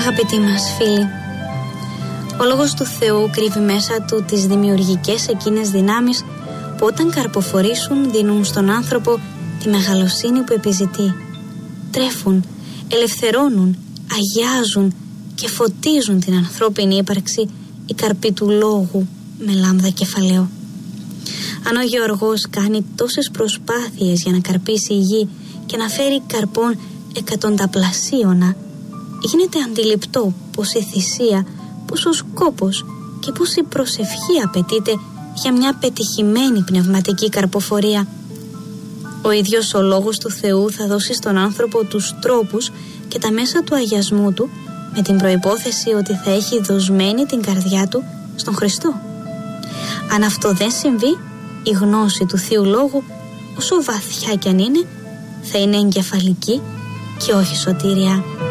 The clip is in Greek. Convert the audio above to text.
Αγαπητοί μας φίλοι, ο Λόγος του Θεού κρύβει μέσα του τις δημιουργικές εκείνες δυνάμεις που όταν καρποφορήσουν δίνουν στον άνθρωπο τη μεγαλοσύνη που επιζητεί. Τρέφουν, ελευθερώνουν, αγιάζουν και φωτίζουν την ανθρώπινη ύπαρξη οι καρποί του Λόγου με λάμδα κεφαλαίο. Αν ο γεωργός κάνει τόσες προσπάθειες για να καρπίσει η γη και να φέρει καρπών εκατονταπλασίωνα, γίνεται αντιληπτό πως η θυσία, πως ο σκόπος και πως η προσευχή απαιτείται για μια πετυχημένη πνευματική καρποφορία. Ο ίδιος ο Λόγος του Θεού θα δώσει στον άνθρωπο τους τρόπους και τα μέσα του αγιασμού του, με την προϋπόθεση ότι θα έχει δοσμένη την καρδιά του στον Χριστό. Αν αυτό δεν συμβεί, η γνώση του Θείου Λόγου, όσο βαθιά κι αν είναι, θα είναι εγκεφαλική και όχι σωτήρια.